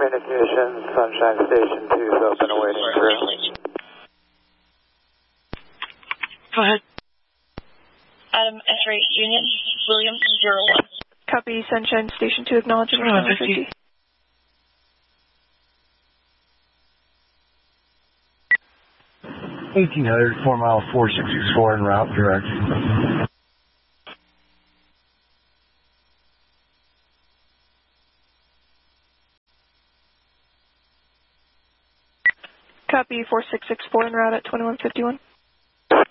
communications, Sunshine Station 2 is open, awaiting crew. Go ahead. Adam X-ray Union, William 01. Copy, Sunshine Station 2, acknowledging 50. 1800, 4 mile 4664 en route, direct. Copy, 4664 en route at 2151.